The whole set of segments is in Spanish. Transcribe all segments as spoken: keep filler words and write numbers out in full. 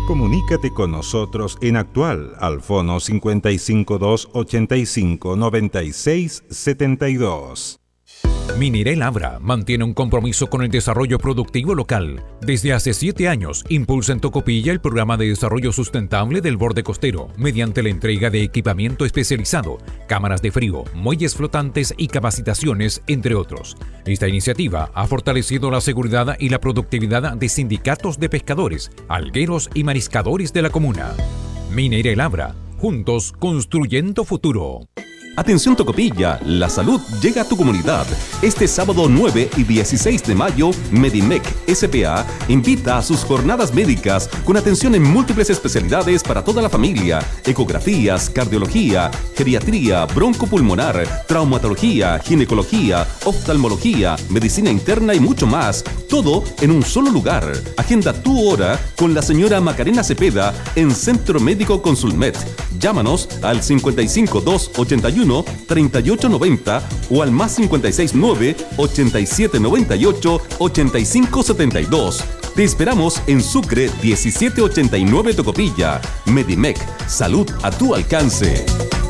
Comunícate con nosotros en Actual al fono cincuenta y cinco dos ochenta y cinco noventa y seis setenta y dos. Minera El Abra mantiene un compromiso con el desarrollo productivo local. Desde hace siete años impulsa en Tocopilla el programa de desarrollo sustentable del borde costero mediante la entrega de equipamiento especializado, cámaras de frío, muelles flotantes y capacitaciones, entre otros. Esta iniciativa ha fortalecido la seguridad y la productividad de sindicatos de pescadores, algueros y mariscadores de la comuna. Minera El Abra, juntos construyendo futuro. Atención Tocopilla, la salud llega a tu comunidad. Este sábado nueve y dieciséis de mayo, Medimec S P A invita a sus jornadas médicas con atención en múltiples especialidades para toda la familia: ecografías, cardiología, geriatría, broncopulmonar, traumatología, ginecología, oftalmología, medicina interna y mucho más. Todo en un solo lugar. Agenda tu hora con la señora Macarena Cepeda en Centro Médico Consulmet. Llámanos al cincuenta y cinco dos ochenta y uno treinta y ocho noventa o al más cincuenta y seis nueve ochenta y siete noventa y ocho ochenta y cinco setenta y dos. Te esperamos en Sucre diecisiete ochenta y nueve Tocopilla. Medimec, salud a tu alcance.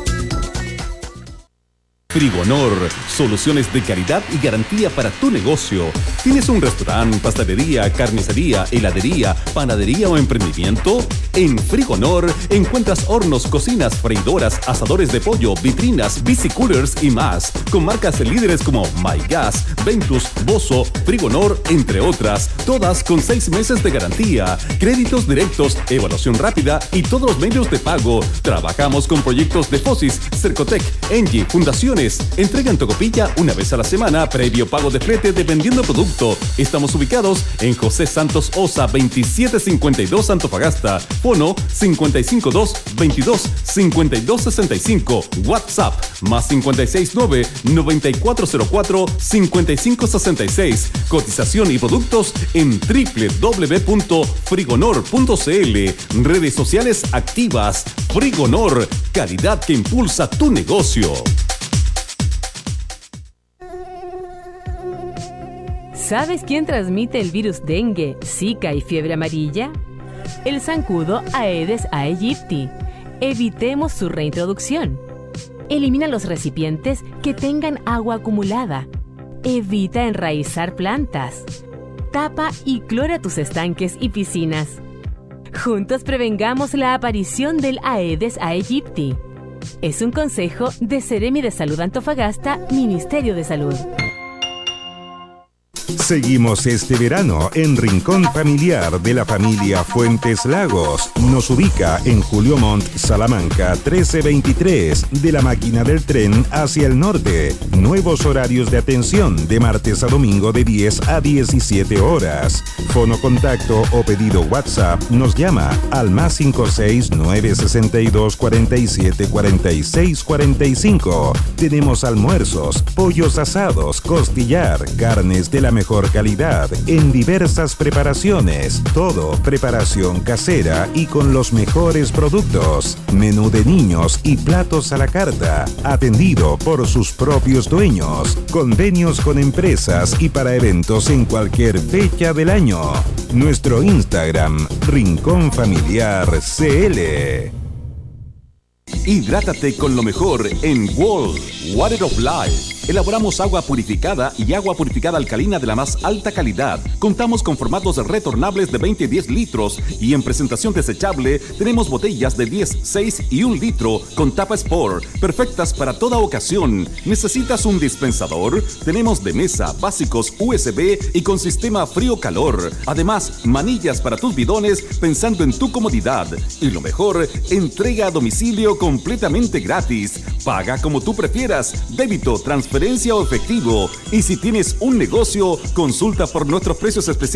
Frigonor, soluciones de calidad y garantía para tu negocio. ¿Tienes un restaurante, pastelería, carnicería, heladería, panadería o emprendimiento? En Frigonor encuentras hornos, cocinas, freidoras, asadores de pollo, vitrinas, bicicoolers y más, con marcas líderes como MyGas, Ventus, Bosso, Frigonor, entre otras, todas con seis meses de garantía, créditos directos, evaluación rápida y todos los medios de pago. Trabajamos con proyectos de Fosis, Cercotec, Engie, fundaciones. Entrega en Tocopilla una vez a la semana, previo pago de flete dependiendo producto. Estamos ubicados en José Santos Osa veintisiete cincuenta y dos Antofagasta. Fono cincuenta y cinco dos veintidós cincuenta y dos sesenta y cinco. WhatsApp más cincuenta y seis nueve noventa y cuatro cero cuatro cincuenta y cinco sesenta y seis. Cotización y productos en doble u doble u doble u punto frigonor punto c l. Redes sociales activas. Frigonor, calidad que impulsa tu negocio. ¿Sabes quién transmite el virus dengue, zika y fiebre amarilla? El zancudo Aedes aegypti. Evitemos su reintroducción. Elimina los recipientes que tengan agua acumulada. Evita enraizar plantas. Tapa y clora tus estanques y piscinas. Juntos prevengamos la aparición del Aedes aegypti. Es un consejo de Seremi de Salud Antofagasta, Ministerio de Salud. Seguimos este verano en Rincón Familiar de la familia Fuentes Lagos. Nos ubica en Julio Montt, Salamanca, trece veintitrés, de la máquina del tren hacia el norte. Nuevos horarios de atención de martes a domingo de diez a diecisiete horas. Fono contacto o pedido WhatsApp nos llama al más cinco seis nueve seis dos cuarenta y siete cuarenta y seis cuarenta y cinco. Tenemos almuerzos, pollos asados, costillar, carnes de la mejor calidad en diversas preparaciones. Todo preparación casera y con los mejores productos. Menú de niños y platos a la carta, atendido por sus propios dueños. Convenios con empresas y para eventos en cualquier fecha del año. Nuestro Instagram, Rincón Familiar C L. Hidrátate con lo mejor en Wall, Water of Life. Elaboramos agua purificada y agua purificada alcalina de la más alta calidad. Contamos con formatos retornables de veinte y diez litros y en presentación desechable tenemos botellas de diez, seis y un litro con tapa Sport, perfectas para toda ocasión. ¿Necesitas un dispensador? Tenemos de mesa, básicos U S B y con sistema frío-calor. Además, manillas para tus bidones pensando en tu comodidad. Y lo mejor, entrega a domicilio completamente gratis. Paga como tú prefieras, débito, transferencia o efectivo. Y si tienes un negocio, consulta por nuestros precios especiales